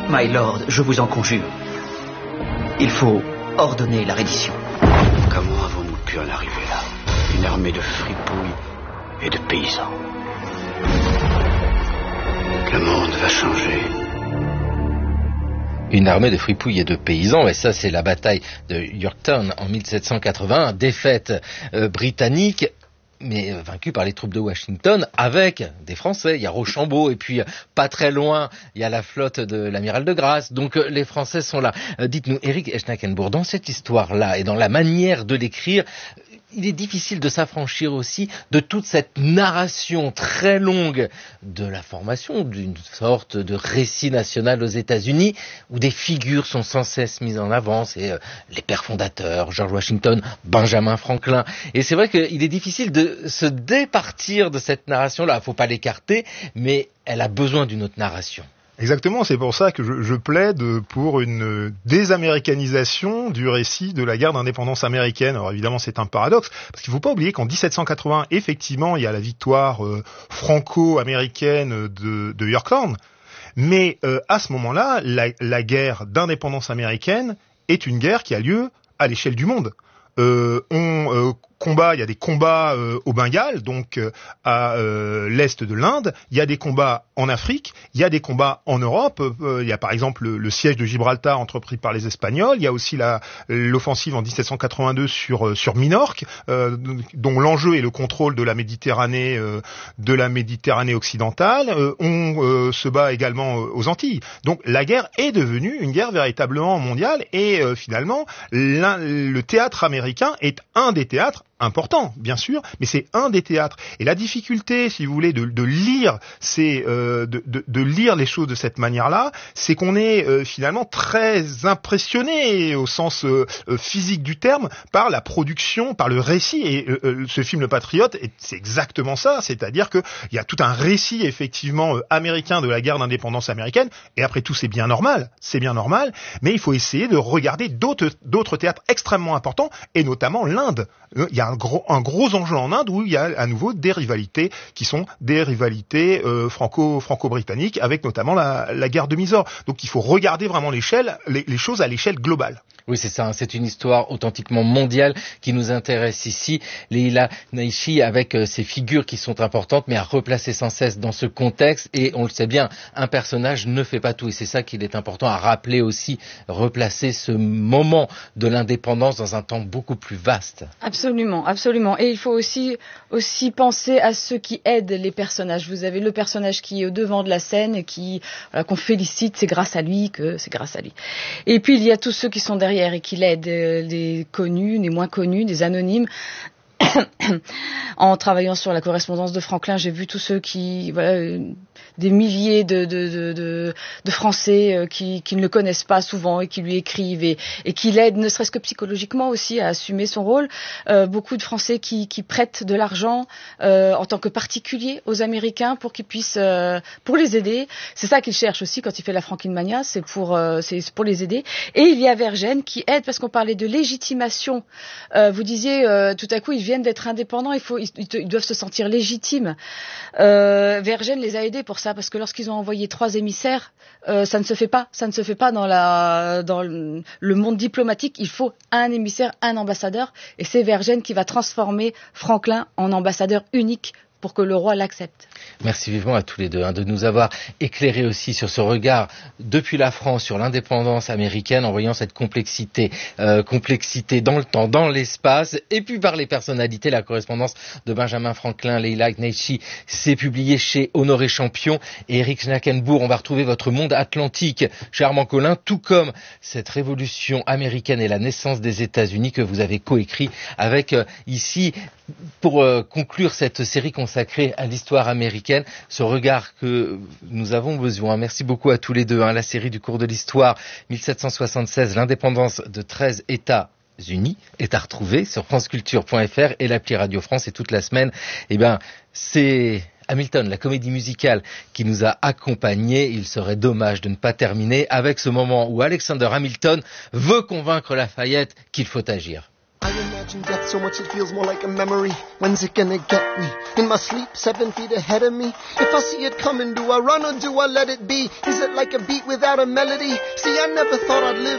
My Lord, je vous en conjure. Il faut ordonner la reddition. Comment avons-nous pu en arriver là? Une armée de fripouilles et de paysans. Le monde va changer. Une armée de fripouilles et de paysans, et ça c'est la bataille de Yorktown en 1781, défaite britannique, mais vaincue par les troupes de Washington, avec des Français. Il y a Rochambeau, et puis pas très loin, il y a la flotte de l'amiral de Grasse. Donc les Français sont là. Dites-nous, Éric Eschnackenbourg, dans cette histoire-là, et dans la manière de l'écrire, il est difficile de s'affranchir aussi de toute cette narration très longue de la formation d'une sorte de récit national aux États-Unis où des figures sont sans cesse mises en avant. C'est les pères fondateurs, George Washington, Benjamin Franklin. Et c'est vrai qu'il est difficile de se départir de cette narration-là. Il ne faut pas l'écarter, mais elle a besoin d'une autre narration. Exactement, c'est pour ça que je plaide pour une désaméricanisation du récit de la guerre d'indépendance américaine. Alors évidemment, c'est un paradoxe, parce qu'il ne faut pas oublier qu'en 1780, effectivement, il y a la victoire franco-américaine de Yorktown, mais à ce moment-là, la guerre d'indépendance américaine est une guerre qui a lieu à l'échelle du monde. Il y a des combats au Bengale, donc à l'est de l'Inde. Il y a des combats en Afrique. Il y a des combats en Europe. Il y a par exemple le siège de Gibraltar entrepris par les Espagnols. Il y a aussi l'offensive en 1782 sur Minorque, dont l'enjeu est le contrôle de la Méditerranée occidentale. On se bat également aux Antilles. Donc la guerre est devenue une guerre véritablement mondiale et finalement le théâtre américain est un des théâtres important, bien sûr, mais c'est un des théâtres. Et la difficulté, si vous voulez, de lire les choses de cette manière-là, c'est qu'on est finalement très impressionné au sens physique du terme par la production, par le récit. Et ce film Le Patriote, c'est exactement ça, c'est-à-dire que il y a tout un récit effectivement américain de la guerre d'indépendance américaine. Et après tout, c'est bien normal, mais il faut essayer de regarder d'autres théâtres extrêmement importants, et notamment l'Inde. Il y a un gros enjeu en Inde où il y a à nouveau des rivalités qui sont des rivalités franco-britanniques, avec notamment la guerre de Mysore. Donc il faut regarder vraiment les choses à l'échelle globale. Oui, c'est ça, c'est une histoire authentiquement mondiale qui nous intéresse ici. Leila Naishi, avec ces figures qui sont importantes, mais à replacer sans cesse dans ce contexte. Et on le sait bien, un personnage ne fait pas tout. Et c'est ça qu'il est important à rappeler aussi, replacer ce moment de l'indépendance dans un temps beaucoup plus vaste. Absolument, absolument. Et il faut aussi penser à ceux qui aident les personnages. Vous avez le personnage qui est au devant de la scène et qu'on félicite, c'est grâce à lui. Et puis il y a tous ceux qui sont derrière et qui l'aident, des connus, des moins connus, des anonymes. En travaillant sur la correspondance de Franklin, j'ai vu tous ceux des milliers de Français qui ne le connaissent pas souvent et qui lui écrivent et qui l'aident, ne serait-ce que psychologiquement aussi, à assumer son rôle. Beaucoup de Français qui prêtent de l'argent en tant que particuliers aux Américains pour qu'ils puissent pour les aider. C'est ça qu'il cherche aussi quand il fait la Frankenmania, c'est pour les aider. Et il y a Vergennes qui aide, parce qu'on parlait de légitimation. Vous disiez tout à coup ils viennent d'être indépendants, ils doivent se sentir légitimes. Vergennes les a aidés pour ça, parce que lorsqu'ils ont envoyé 3 émissaires, ça ne se fait pas dans le monde diplomatique. Il faut un émissaire, un ambassadeur, et c'est Vergennes qui va transformer Franklin en ambassadeur unique pour que le roi l'accepte. Merci vivement à tous les deux de nous avoir éclairé aussi sur ce regard depuis la France sur l'indépendance américaine, en voyant cette complexité dans le temps, dans l'espace, et puis par les personnalités. La correspondance de Benjamin Franklin, Leila Naishi, c'est publié chez Honoré Champion. Et Éric Eschnackenbourg, on va retrouver votre monde atlantique chez Armand Collin, tout comme cette révolution américaine et la naissance des États-Unis que vous avez coécrit avec ici, pour conclure cette série consacrée à l'histoire américaine, ce regard que nous avons besoin. Merci beaucoup à tous les deux. La série du cours de l'histoire 1776, l'indépendance de 13 États-Unis est à retrouver sur franceculture.fr et l'appli Radio France. Et toute la semaine, c'est Hamilton, la comédie musicale, qui nous a accompagnés. Il serait dommage de ne pas terminer avec ce moment où Alexander Hamilton veut convaincre Lafayette qu'il faut agir. I imagine death so much it feels more like a memory. When's it gonna get me? In my sleep, 7 feet ahead of me. If I see it coming, do I run or do I let it be? Is it like a beat without a melody? See, I never thought I'd live